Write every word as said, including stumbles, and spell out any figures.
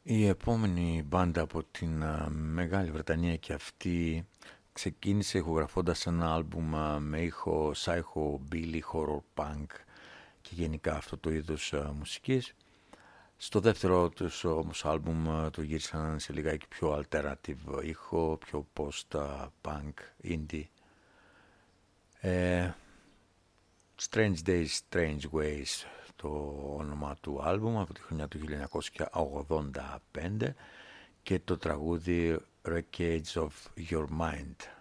Η επόμενη μπάντα από την uh, Μεγάλη Βρετανία και αυτή ξεκίνησε ηχογραφώντας ένα άλμπουμ uh, με ήχο psycho, billy, horror punk και γενικά αυτό το είδος uh, μουσικής. Στο δεύτερο τους όμως άλμπουμ uh, το γύρισαν σε λιγάκι πιο alternative ήχο, πιο post-punk, indie. Ε, Strange Days, Strange Ways το όνομα του άλμπουμ από τη χρονιά του χίλια εννιακόσια ογδόντα πέντε και το τραγούδι Wreckage of Your Mind.